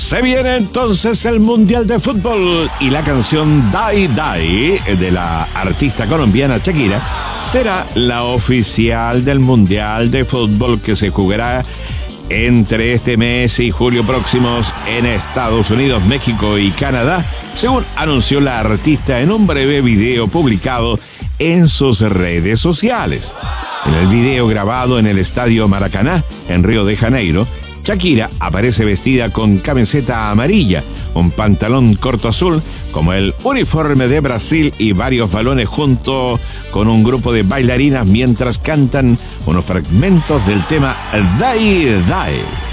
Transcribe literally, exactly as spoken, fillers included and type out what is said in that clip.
Se viene entonces el Mundial de Fútbol y la canción Die Die de la artista colombiana Shakira será la oficial del Mundial de Fútbol que se jugará entre este mes y julio próximos en Estados Unidos, México y Canadá, según anunció la artista en un breve video publicado en sus redes sociales. En el video grabado en el Estadio Maracaná, en Río de Janeiro, Shakira aparece vestida con camiseta amarilla, un pantalón corto azul, como el uniforme de Brasil y varios balones junto con un grupo de bailarinas mientras cantan unos fragmentos del tema Die Die.